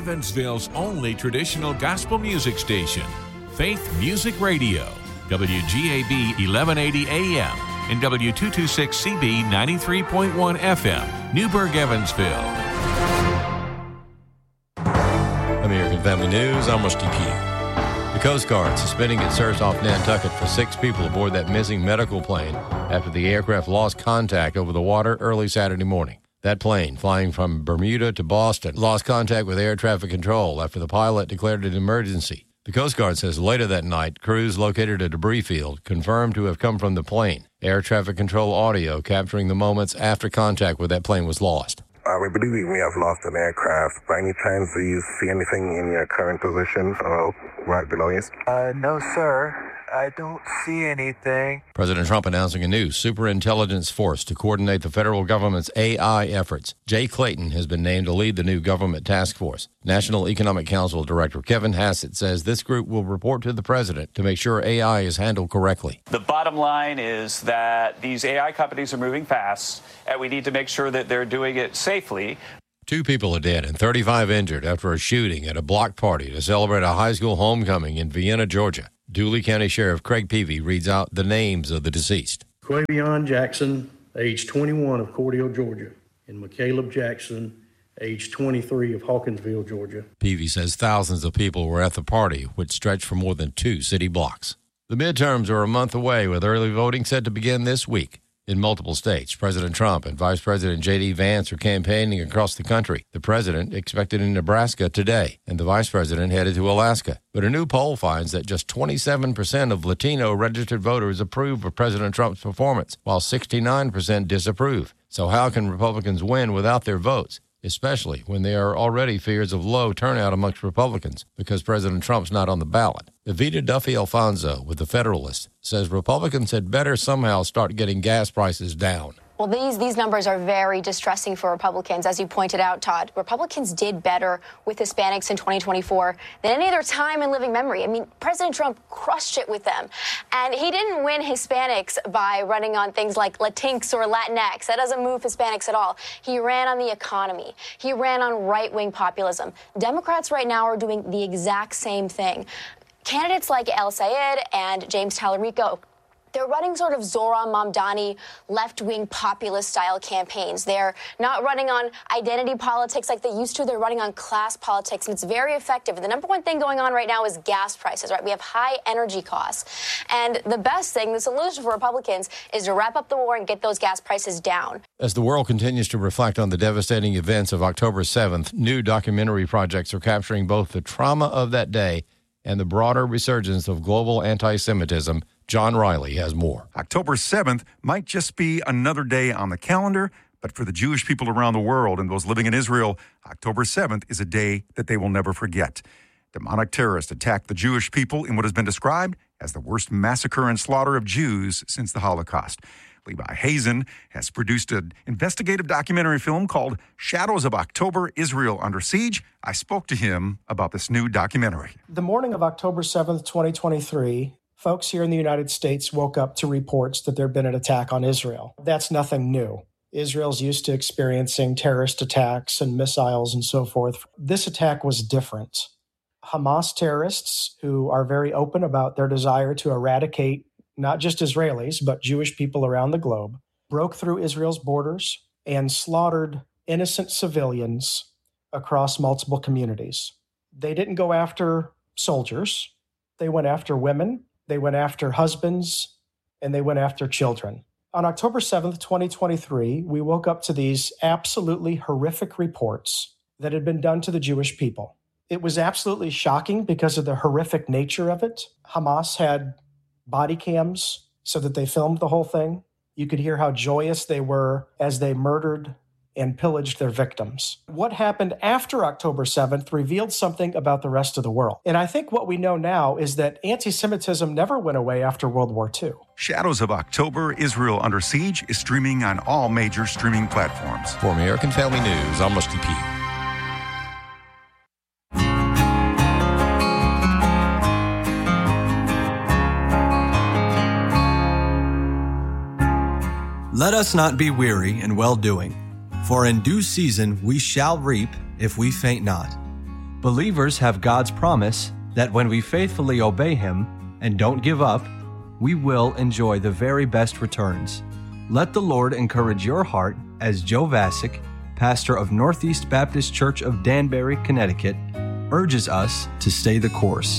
Evansville's only traditional gospel music station, Faith Music Radio, WGAB 1180 AM and W226CB 93.1 FM, Newburgh, Evansville. American Family News, I'm Rusty Pugh. The Coast Guard suspending its search off Nantucket for 6 people aboard that missing medical plane after the aircraft lost contact over the water early Saturday morning. That plane, flying from Bermuda to Boston, lost contact with air traffic control after the pilot declared an emergency. The Coast Guard says later that night, crews located a debris field confirmed to have come from the plane. Air traffic control audio capturing the moments after contact with that plane was lost. We believe we have lost an aircraft. By any chance, do you see anything in your current position right below you? No, sir. I don't see anything. President Trump announcing a new superintelligence force to coordinate the federal government's AI efforts. Jay Clayton has been named to lead the new government task force. National Economic Council Director Kevin Hassett says this group will report to the president to make sure AI is handled correctly. The bottom line is that these AI companies are moving fast, and we need to make sure that they're doing it safely. 2 people are dead and 35 injured after a shooting at a block party to celebrate a high school homecoming in Vienna, Georgia. Dooley County Sheriff Craig Peavy reads out the names of the deceased. Quavion Jackson, age 21 of Cordele, Georgia, and McCaleb Jackson, age 23 of Hawkinsville, Georgia. Peavy says thousands of people were at the party, which stretched for more than 2 city blocks. The midterms are a month away, with early voting set to begin this week. In multiple states, President Trump and Vice President J.D. Vance are campaigning across the country. The president expected in Nebraska today, and the vice president headed to Alaska. But a new poll finds that just 27% of Latino registered voters approve of President Trump's performance, while 69% disapprove. So how can Republicans win without their votes, especially when there are already fears of low turnout amongst Republicans because President Trump's not on the ballot? Evita Duffy Alfonso with The Federalist says Republicans had better somehow start getting gas prices down. Well, these numbers are very distressing for Republicans. As you pointed out, Todd, Republicans did better with Hispanics in 2024 than any other time in living memory. I mean, President Trump crushed it with them. And he didn't win Hispanics by running on things like Latinx or Latinx. That doesn't move Hispanics at all. He ran on the economy. He ran on right-wing populism. Democrats right now are doing the exact same thing. Candidates like El Sayed and James Tallarico, they're running sort of Zohran Mamdani left-wing populist-style campaigns. They're not running on identity politics like they used to. They're running on class politics, and it's very effective. And the number one thing going on right now is gas prices, right? We have high energy costs. And the best thing, the solution for Republicans, is to wrap up the war and get those gas prices down. As the world continues to reflect on the devastating events of October 7th, new documentary projects are capturing both the trauma of that day and the broader resurgence of global anti-Semitism. John Riley has more. October 7th might just be another day on the calendar, but for the Jewish people around the world and those living in Israel, October 7th is a day that they will never forget. Demonic terrorists attacked the Jewish people in what has been described as the worst massacre and slaughter of Jews since the Holocaust. Levi Hazen has produced an investigative documentary film called Shadows of October, Israel Under Siege. I spoke to him about this new documentary. The morning of October 7th, 2023, folks here in the United States woke up to reports that there had been an attack on Israel. That's nothing new. Israel's used to experiencing terrorist attacks and missiles and so forth. This attack was different. Hamas terrorists, who are very open about their desire to eradicate not just Israelis, but Jewish people around the globe, broke through Israel's borders and slaughtered innocent civilians across multiple communities. They didn't go after soldiers. They went after women. They went after husbands, and they went after children. On October 7th, 2023, we woke up to these absolutely horrific reports that had been done to the Jewish people. It was absolutely shocking because of the horrific nature of it. Hamas had body cams so that they filmed the whole thing. You could hear how joyous they were as they murdered and pillaged their victims. What happened after October 7th revealed something about the rest of the world. And I think what we know now is that anti-Semitism never went away after World War II. Shadows of October, Israel Under Siege is streaming on all major streaming platforms. For American Family News, I'm Rusty Pugh. Let us not be weary in well-doing, for in due season we shall reap if we faint not. Believers have God's promise that when we faithfully obey Him and don't give up, we will enjoy the very best returns. Let the Lord encourage your heart as Joe Vasick, pastor of Northeast Baptist Church of Danbury, Connecticut, urges us to stay the course.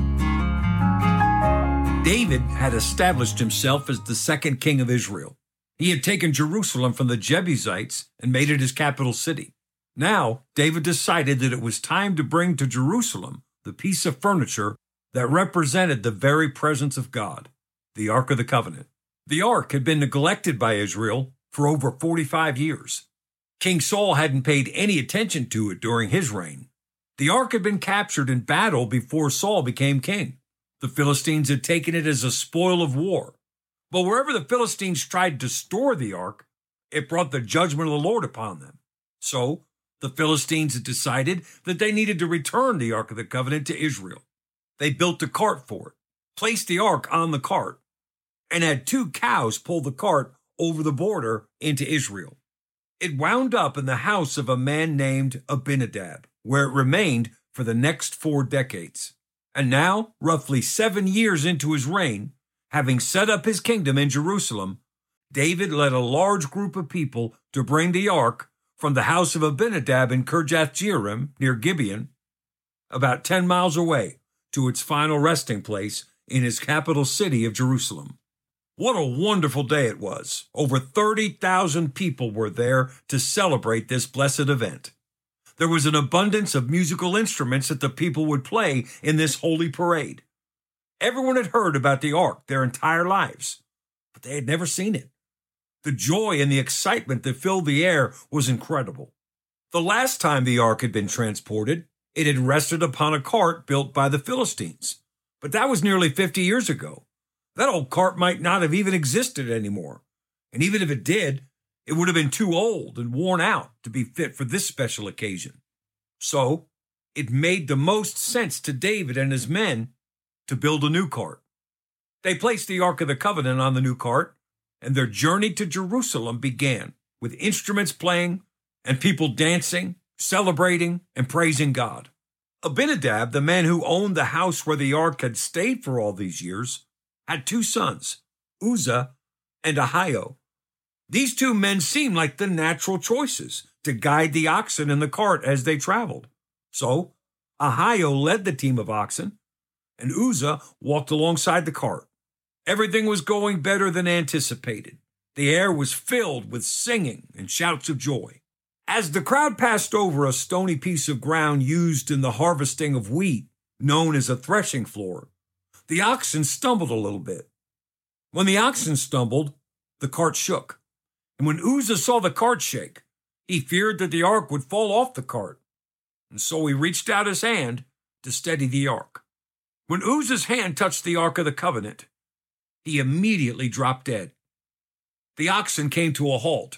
David had established himself as the second king of Israel. He had taken Jerusalem from the Jebusites and made it his capital city. Now, David decided that it was time to bring to Jerusalem the piece of furniture that represented the very presence of God, the Ark of the Covenant. The Ark had been neglected by Israel for over 45 years. King Saul hadn't paid any attention to it during his reign. The Ark had been captured in battle before Saul became king. The Philistines had taken it as a spoil of war. But wherever the Philistines tried to store the Ark, it brought the judgment of the Lord upon them. So, the Philistines had decided that they needed to return the Ark of the Covenant to Israel. They built a cart for it, placed the Ark on the cart, and had 2 cows pull the cart over the border into Israel. It wound up in the house of a man named Abinadab, where it remained for the next 4 decades. And now, roughly 7 years into his reign, having set up his kingdom in Jerusalem, David led a large group of people to bring the Ark from the house of Abinadab in Kirjath-Jearim, near Gibeon, about 10 miles away, to its final resting place in his capital city of Jerusalem. What a wonderful day it was. Over 30,000 people were there to celebrate this blessed event. There was an abundance of musical instruments that the people would play in this holy parade. Everyone had heard about the Ark their entire lives, but they had never seen it. The joy and the excitement that filled the air was incredible. The last time the Ark had been transported, it had rested upon a cart built by the Philistines. But that was nearly 50 years ago. That old cart might not have even existed anymore. And even if it did, it would have been too old and worn out to be fit for this special occasion. So, it made the most sense to David and his men to build a new cart. They placed the Ark of the Covenant on the new cart, and their journey to Jerusalem began with instruments playing and people dancing, celebrating, and praising God. Abinadab, the man who owned the house where the Ark had stayed for all these years, had 2 sons, Uzzah and Ahio. These 2 men seemed like the natural choices to guide the oxen in the cart as they traveled. So, Ahio led the team of oxen, and Uzzah walked alongside the cart. Everything was going better than anticipated. The air was filled with singing and shouts of joy. As the crowd passed over a stony piece of ground used in the harvesting of wheat, known as a threshing floor, the oxen stumbled a little bit. When the oxen stumbled, the cart shook. And when Uzzah saw the cart shake, he feared that the Ark would fall off the cart. And so he reached out his hand to steady the Ark. When Uzzah's hand touched the Ark of the Covenant, he immediately dropped dead. The oxen came to a halt.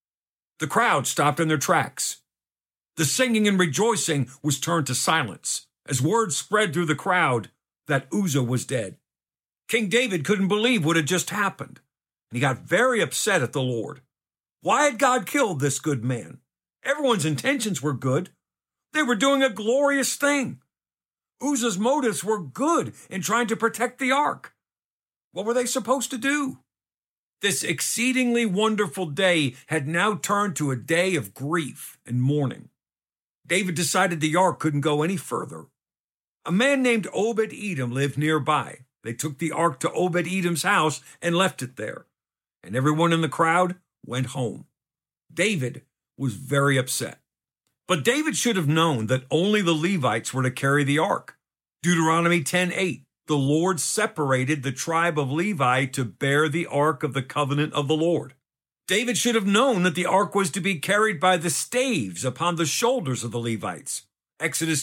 The crowd stopped in their tracks. The singing and rejoicing was turned to silence as word spread through the crowd that Uzzah was dead. King David couldn't believe what had just happened, and he got very upset at the Lord. Why had God killed this good man? Everyone's intentions were good. They were doing a glorious thing. Uzzah's motives were good in trying to protect the Ark. What were they supposed to do? This exceedingly wonderful day had now turned to a day of grief and mourning. David decided the Ark couldn't go any further. A man named Obed-Edom lived nearby. They took the Ark to Obed-Edom's house and left it there, and everyone in the crowd went home. David was very upset. But David should have known that only the Levites were to carry the Ark. Deuteronomy 10:8. The Lord separated the tribe of Levi to bear the Ark of the Covenant of the Lord. David should have known that the Ark was to be carried by the staves upon the shoulders of the Levites. Exodus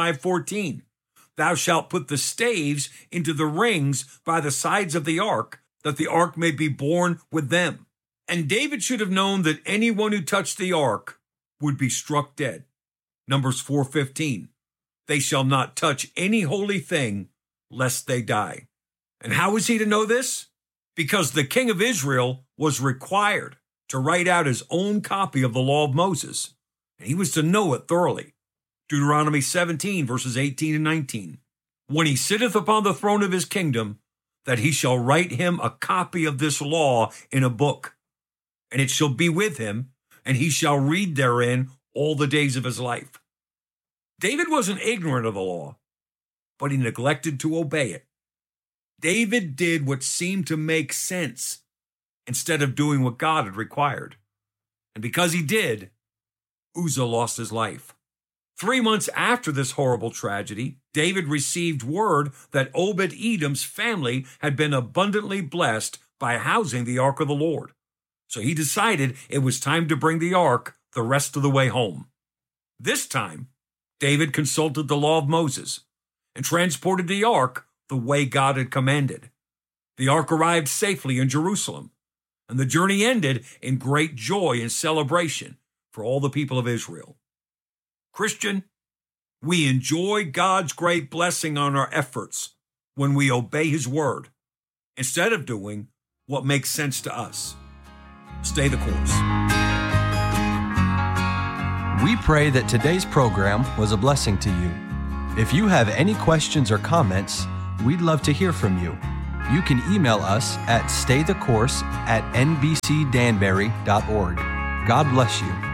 25:14. Thou shalt put the staves into the rings by the sides of the Ark, that the Ark may be borne with them. And David should have known that anyone who touched the Ark would be struck dead. Numbers 4:15. They shall not touch any holy thing, lest they die. And how was he to know this? Because the king of Israel was required to write out his own copy of the law of Moses, and he was to know it thoroughly. Deuteronomy 17, verses 18 and 19. When he sitteth upon the throne of his kingdom, that he shall write him a copy of this law in a book, and it shall be with him, and he shall read therein all the days of his life. David wasn't ignorant of the law, but he neglected to obey it. David did what seemed to make sense instead of doing what God had required. And because he did, Uzzah lost his life. 3 months after this horrible tragedy, David received word that Obed-Edom's family had been abundantly blessed by housing the ark of the Lord. So he decided it was time to bring the ark the rest of the way home. This time, David consulted the law of Moses and transported the ark the way God had commanded. The ark arrived safely in Jerusalem, and the journey ended in great joy and celebration for all the people of Israel. Christian, we enjoy God's great blessing on our efforts when we obey his word instead of doing what makes sense to us. Stay the course. We pray that today's program was a blessing to you. If you have any questions or comments, we'd love to hear from you. You can email us at staythecourse@nbcdanbury.org. God bless you.